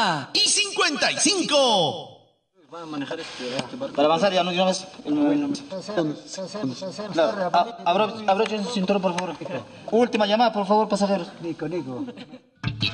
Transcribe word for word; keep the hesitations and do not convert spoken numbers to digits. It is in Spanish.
cuarenta y cincuenta y cinco. Va a manejar este, este barco. Para avanzar ya, no digamos. Claro. Abrochen su cinturón, por favor. Última llamada, por favor, pasajeros. Nico, Nico.